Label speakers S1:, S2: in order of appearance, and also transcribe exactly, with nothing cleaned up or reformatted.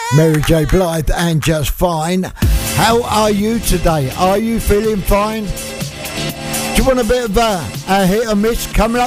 S1: Mary J. Blige and Just Fine. How are you today? Are you feeling fine? Do you want a bit of a, a hit or miss coming up?